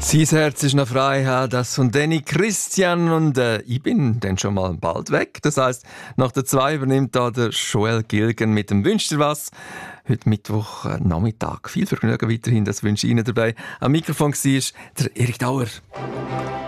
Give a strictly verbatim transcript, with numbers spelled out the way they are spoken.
Sein Herz ist noch frei, das von Danny Christian. Und äh, ich bin dann schon mal bald weg. Das heisst, nach der zwei übernimmt da der Joel Gilgen mit dem «Wünscht dir was?» Heute Mittwoch äh, Nachmittag. Viel Vergnügen weiterhin, das wünsche ich Ihnen dabei. Am Mikrofon war der Erik Dauer.